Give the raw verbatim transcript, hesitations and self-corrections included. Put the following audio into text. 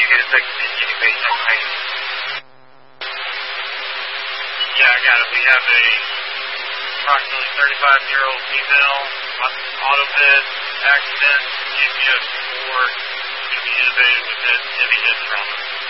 you get a second continuing base information? Yeah, I got it. We have a approximately thirty-five-year-old female, auto-bed, accident, G P S four, going to be intubated with head, heavy head trauma.